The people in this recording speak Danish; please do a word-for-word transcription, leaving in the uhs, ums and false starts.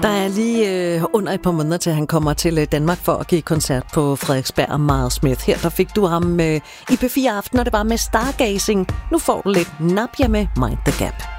Der er lige øh, under et par måneder til, han kommer til øh, Danmark for at give koncert på Frederiksberg og Miles Smith. Her der fik du ham øh, i P fire Aften, og det var med Stargazing. Nu får du lidt Nappia med Mind the Gap.